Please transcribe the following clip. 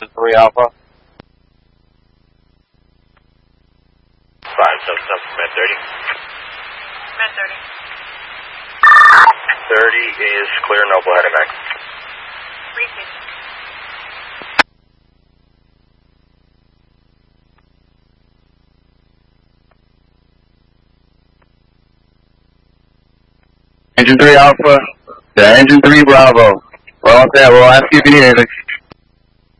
3 Alpha. 577 Med 30. Med 30. 30 is clear, Noble heading back. Receive. Engine 3 Alpha to Engine 3 Bravo. We're all set. We'll ask you if you need anything.